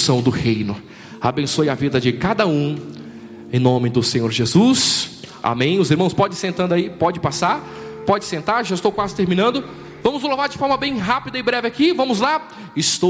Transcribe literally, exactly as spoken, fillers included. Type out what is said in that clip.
construção do reino. Abençoe a vida de cada um, em nome do Senhor Jesus, amém. Os irmãos podem sentando aí, pode passar, pode sentar, já estou quase terminando. Vamos louvar de forma bem rápida e breve aqui, vamos lá. Estou